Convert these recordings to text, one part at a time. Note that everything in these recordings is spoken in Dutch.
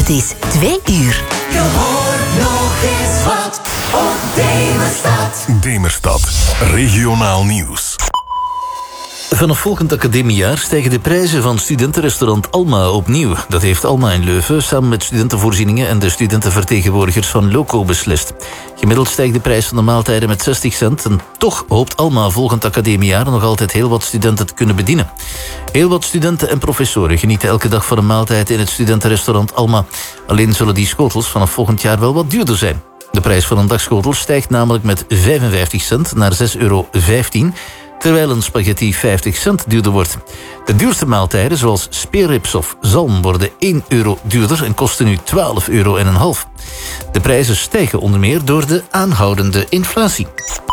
Het is 2 uur. Je hoort nog eens wat op Demerstad. Demerstad, regionaal nieuws. Vanaf volgend academiejaar stijgen de prijzen van studentenrestaurant Alma opnieuw. Dat heeft Alma in Leuven samen met studentenvoorzieningen en de studentenvertegenwoordigers van Loco beslist. Gemiddeld stijgt de prijs van de maaltijden met 60 cent... en toch hoopt Alma volgend academiejaar nog altijd heel wat studenten te kunnen bedienen. Heel wat studenten en professoren genieten elke dag van een maaltijd in het studentenrestaurant Alma. Alleen zullen die schotels vanaf volgend jaar wel wat duurder zijn. De prijs van een dagschotel stijgt namelijk met 55 cent naar €6,15... terwijl een spaghetti 50 cent duurder wordt. De duurste maaltijden, zoals speerrips of zalm, worden €1 duurder en kosten nu €12,50. De prijzen stijgen onder meer door de aanhoudende inflatie.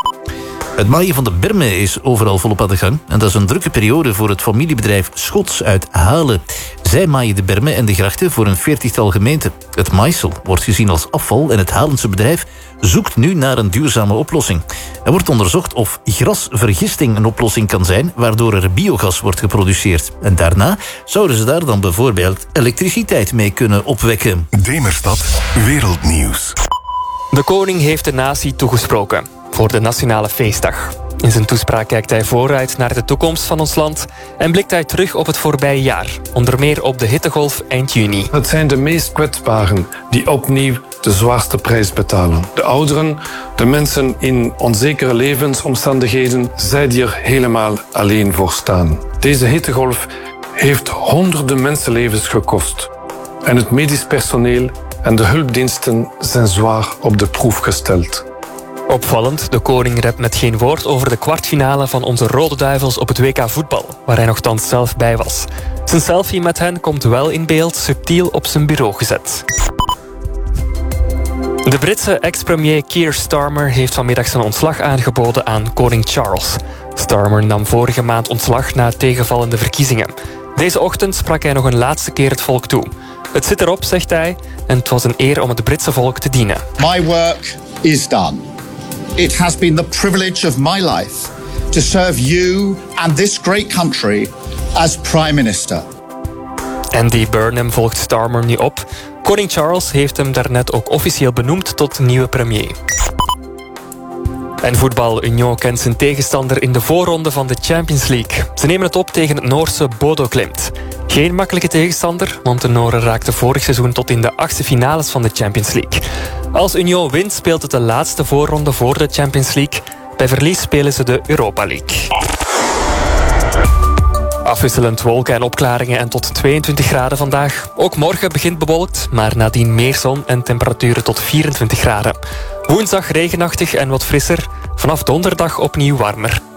Het maaien van de bermen is overal volop aan de gang. En dat is een drukke periode voor het familiebedrijf Schots uit Halen. Zij maaien de bermen en de grachten voor een 40-tal gemeenten. Het maaisel wordt gezien als afval en het Halense bedrijf zoekt nu naar een duurzame oplossing. Er wordt onderzocht of grasvergisting een oplossing kan zijn, waardoor er biogas wordt geproduceerd. En daarna zouden ze daar dan bijvoorbeeld elektriciteit mee kunnen opwekken. Demerstad, wereldnieuws. De koning heeft de natie toegesproken voor de Nationale Feestdag. In zijn toespraak kijkt hij vooruit naar de toekomst van ons land en blikt hij terug op het voorbije jaar, onder meer op de hittegolf eind juni. Het zijn de meest kwetsbaren die opnieuw de zwaarste prijs betalen. De ouderen, de mensen in onzekere levensomstandigheden, zij die er helemaal alleen voor staan. Deze hittegolf heeft honderden mensenlevens gekost. En het medisch personeel en de hulpdiensten zijn zwaar op de proef gesteld. Opvallend, de koning rept met geen woord over de kwartfinale van onze Rode Duivels op het WK voetbal, waar hij nogthans zelf bij was. Zijn selfie met hen komt wel in beeld, subtiel op zijn bureau gezet. De Britse ex-premier Keir Starmer heeft vanmiddag zijn ontslag aangeboden aan koning Charles. Starmer nam vorige maand ontslag na tegenvallende verkiezingen. Deze ochtend sprak hij nog een laatste keer het volk toe. Het zit erop, zegt hij, en het was een eer om het Britse volk te dienen. My work is done. It has been the privilege of my life to serve you and this great country as Prime Minister. Andy Burnham volgt Starmer nu op. Koning Charles heeft hem daarnet ook officieel benoemd tot nieuwe premier. En voetbal Union kent zijn tegenstander in de voorronde van de Champions League. Ze nemen het op tegen het Noorse Bodo Glimt. Geen makkelijke tegenstander, want de Noren raakten vorig seizoen tot in de 8e finales van de Champions League. Als Union wint, speelt het de laatste voorronde voor de Champions League. Bij verlies spelen ze de Europa League. Afwisselend wolken en opklaringen en tot 22 graden vandaag. Ook morgen begint bewolkt, maar nadien meer zon en temperaturen tot 24 graden. Woensdag regenachtig en wat frisser. Vanaf donderdag opnieuw warmer.